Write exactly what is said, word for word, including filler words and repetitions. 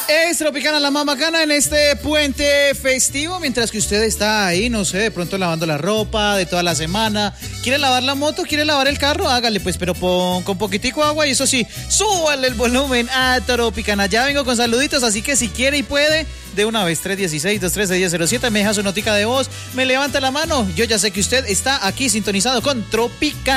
Es Tropicana, la más bacana en este puente festivo, mientras que usted está ahí, no sé, de pronto lavando la ropa de toda la semana. ¿Quiere lavar la moto? ¿Quiere lavar el carro? Hágale pues, pero pon, con poquitico agua y eso sí, súbale el volumen a Tropicana. Ya vengo con saluditos, así que si quiere y puede, de una vez, tres uno seis, dos uno tres, uno cero cero siete, me deja su notica de voz, me levanta la mano. Yo ya sé que usted está aquí sintonizado con Tropicana.